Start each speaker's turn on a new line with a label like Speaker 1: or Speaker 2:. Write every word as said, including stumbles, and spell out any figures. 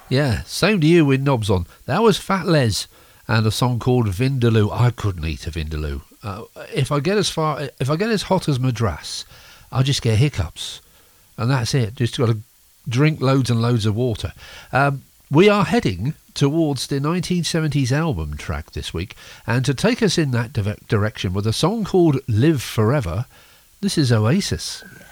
Speaker 1: Yeah, same to you with knobs on. That was Fat Les and a song called Vindaloo. I couldn't eat a Vindaloo. Uh, if I get as far, if I get as hot as Madras, I just get hiccups, and that's it. Just got to drink loads and loads of water. Um, we are heading towards the nineteen seventies album track this week, and to take us in that di- direction with a song called Live Forever, this is Oasis.